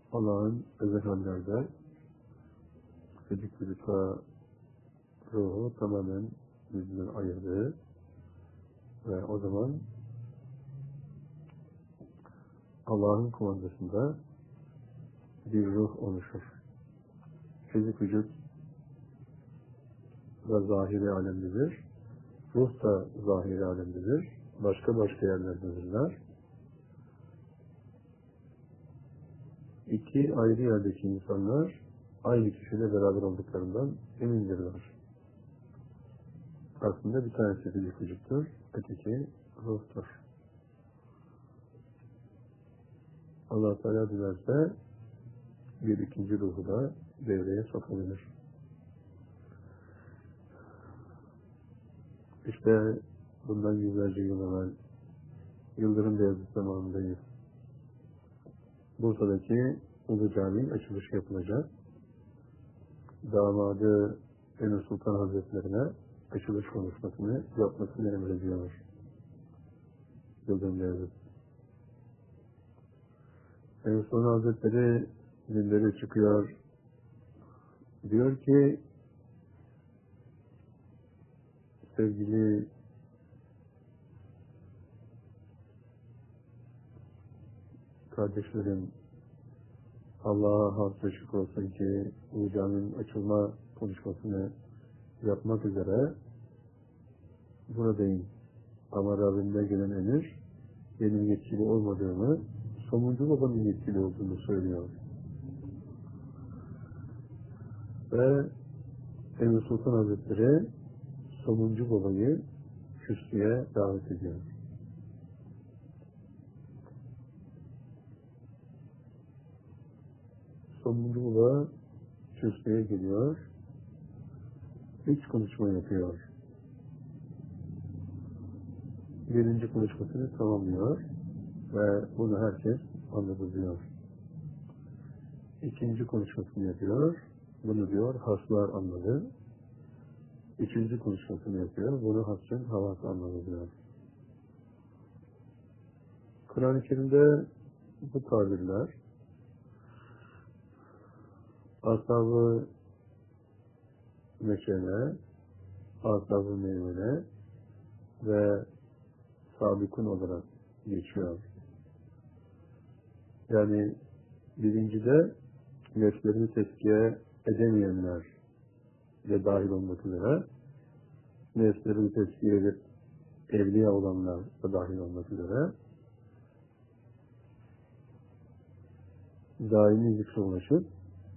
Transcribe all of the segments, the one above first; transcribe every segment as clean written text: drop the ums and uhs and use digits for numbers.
Allah'ın özel hallerde fizik ve ruhu tamamen birbirinden ayırdığı ve o zaman Allah'ın kumandasında bir ruh oluşur. Fizik vücut da zahiri alemdedir. Ruh da zahiri alemdedir. Başka yerlerdedirler. İki ayrı yerdeki insanlar aynı kişiyle beraber olduklarından emindirler. Aslında bir tanesi fizik vücuttur, öteki ruhtur. Allah Teala dilerse bir ikinci ruhu da devreye sokabilir. İşte bundan yüzlerce yıl evvel Yıldırım Beyazıt zamanındayız. Bursa'daki Ulu Cami'nin açılışı yapılacak. Damadı Emir Sultan Hazretlerine açılış konuşmasını yapmasını emrediyor Yıldırım Beyazıt. Emir Sultan Hazretleri dinleri çıkıyor. Diyor ki sevgili kardeşlerim, Allah'a hamd ve şükür olsun ki bu caminin açılma konuşmasını yapmak üzere buradayım. Ama Rabbimden gelen emir benim yetkili olmadığımı, Somuncu Baba'nın yetkili olduğunu söylüyor. Ve Emir Sultan Hazretleri Somuncu Baba'yı kürsüye davet ediyor. Somuncu Baba kürsüye geliyor. 3 konuşma yapıyor. Birinci konuşmasını tamamlıyor ve bunu herkes anladı diyor. İkinci konuşmasını yapıyor. Bunu diyor haslar anladı. Üçüncü konuşmasını yapıyor. Bunu hasrın havası anladı diyor. Kur'an-ı Kerim'de bu tabirler Ashab-ı Meşene, Ashab-ı Meymene ve Sabikun olarak geçiyor. Yani birincide nefslerini tezkiye edemeyenler de dahil olmak üzere, nefslerini tezkiye edip evliya olanlar da dahil olmak üzere daimi zikre ulaşıp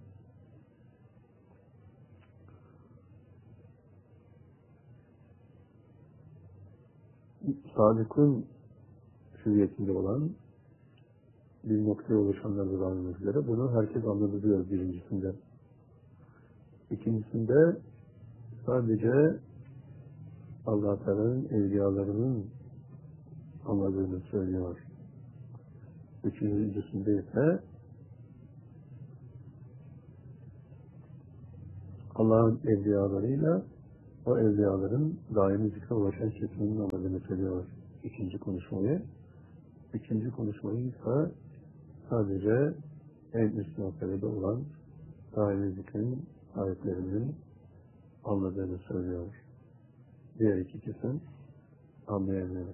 Sadık'ın hüviyetinde olan bir noktaya ulaşanlar da dahil olmak üzere bunu herkes anladı diyor birincisinde. İkincisinde sadece Allah Teala'nın evliyalarının anladığını söylüyor. Üçüncüsünde ise Allah'ın evliyalarıyla o evliyaların daimi zikre ulaşan şeklinin anladığını söylüyor ikinci konuşmayı. Üçüncü konuşmayı ise sadece en üst noktada olan daimi zikrin sahiplerinin anladığını söylüyor. Diğer iki kesim anlayamıyor.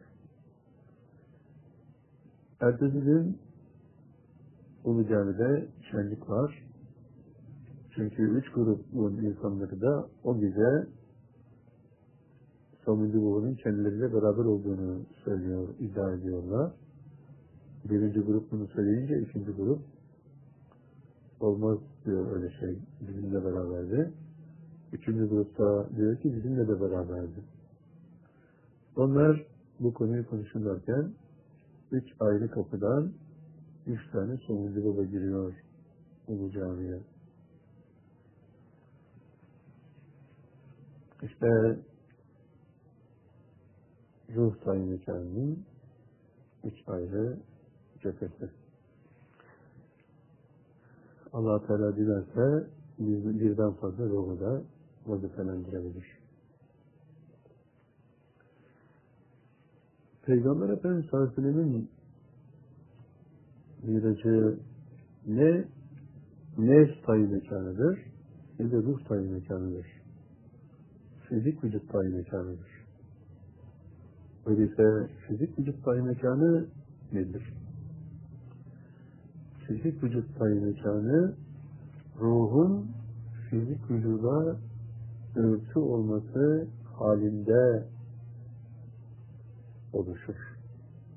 Ertesi gün Ulu Cami'de şenlik var. Çünkü 3 grubun insanları da o gece Somuncu Baba'nın kendileriyle beraber olduğunu söylüyor, iddia ediyorlar. Birinci grup bunu söyleyince ikinci grup olmaz diyor öyle şey, bizimle beraberdi. Üçüncü grupta diyor ki bizimle de beraberdi. Onlar bu konuyu konuşurlarken 3 ayrı kapıdan 3 tane Somuncu Baba giriyor Ulu Cami'ye. İşte ruh tayin mekanının 3 ayrı cephesi. Allah Teala dilerse birden fazla ruhu da vazifelendirebilir. Peygamber Efendimiz sallallahu aleyhi ve sellem'in miracı ne nefs tayyi mekanıdır, ne de ruh tayyi mekanıdır. Fizik vücut tayyi mekanıdır. Öyleyse fizik vücut tayyi mekanı nedir? Fizik vücut tayyi mekanı ruhun fizik vücuda örtü olması halinde oluşur.